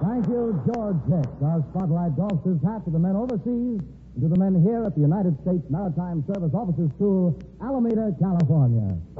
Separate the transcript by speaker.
Speaker 1: Thank you, George Hicks. Our spotlight doffs his hat to the men overseas and to the men here at the United States Maritime Service offices to Alameda, California.